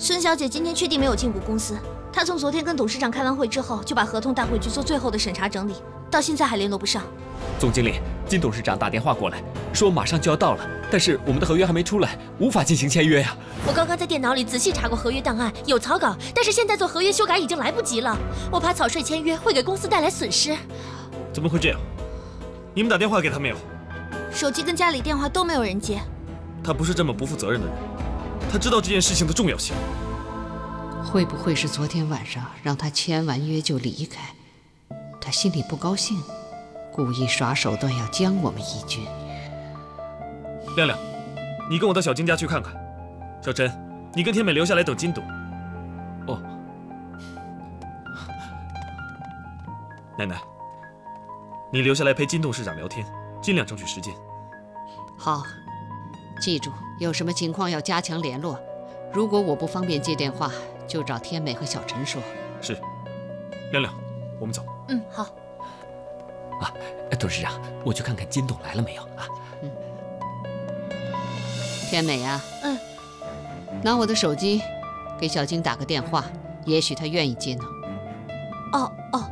孙小姐今天确定没有进股公司。她从昨天跟董事长开完会之后，就把合同带回去做最后的审查整理，到现在还联络不上。 总经理，金董事长打电话过来，说马上就要到了，但是我们的合约还没出来，无法进行签约呀。 我刚刚在电脑里仔细查过合约档案，有草稿，但是现在做合约修改已经来不及了。我怕草率签约会给公司带来损失。 怎么会这样？你们打电话给他没有？ 手机跟家里电话都没有人接。 他不是这么不负责任的人，他知道这件事情的重要性。 会不会是昨天晚上让他签完约就离开？他心里不高兴，故意耍手段要将我们一军。 亮亮，你跟我到小金家去看看。小陈，你跟天美留下来等金董。哦，奶奶，你留下来陪金董事长聊天，尽量争取时间。 好，记住，有什么情况要加强联络。如果我不方便接电话，就找天美和小陈说。 是，亮亮，我们走。 好。 啊，董事长，我去看看金董来了没有啊？ 天美啊，拿我的手机给小金打个电话，也许他愿意接呢。 哦。